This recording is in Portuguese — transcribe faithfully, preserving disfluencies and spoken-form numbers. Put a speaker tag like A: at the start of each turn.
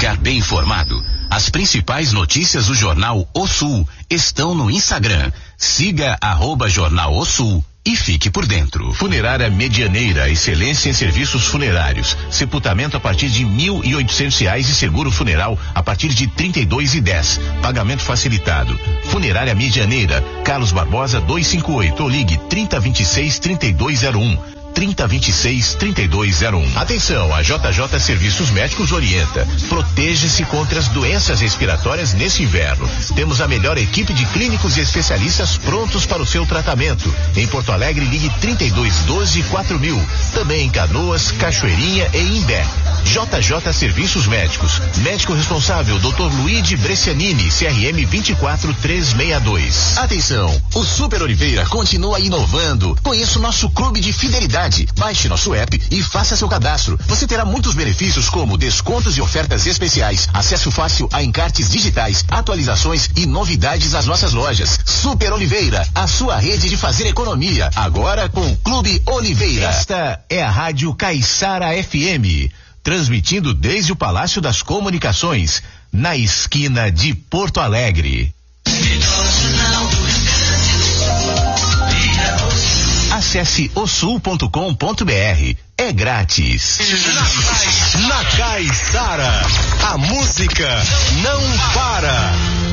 A: ficar bem informado, as principais notícias do Jornal O Sul estão no Instagram. Siga arroba Jornal O Sul e fique por dentro. Funerária Medianeira, excelência em serviços funerários. Sepultamento a partir de mil e oitocentos reais e seguro funeral a partir de trinta e dois e dez. Pagamento facilitado. Funerária Medianeira, Carlos Barbosa duzentos e cinquenta e oito. Ou ligue trinta, vinte e seis, trinta e dois zero um. trinta, vinte e seis, trinta e dois zero um. Atenção, a J J Serviços Médicos orienta. Proteja-se contra as doenças respiratórias nesse inverno. Temos a melhor equipe de clínicos e especialistas prontos para o seu tratamento. Em Porto Alegre, ligue trinta e dois doze, quatro mil. Também em Canoas, Cachoeirinha e Imbé. J J Serviços Médicos. Médico responsável, doutor Luigi Brescianini, C R M vinte e quatro, trezentos e sessenta e dois. Atenção, o Super Oliveira continua inovando. Conheça o nosso clube de fidelidade. Baixe nosso app e faça seu cadastro. Você terá muitos benefícios como descontos e ofertas especiais, acesso fácil a encartes digitais, atualizações e novidades às nossas lojas. Super Oliveira, a sua rede de fazer economia. Agora com Clube Oliveira. Esta é a Rádio Caiçara F M, transmitindo desde o Palácio das Comunicações, na esquina de Porto Alegre. Acesse o sul ponto com ponto br. É grátis.
B: Na Caiçara, a música não para.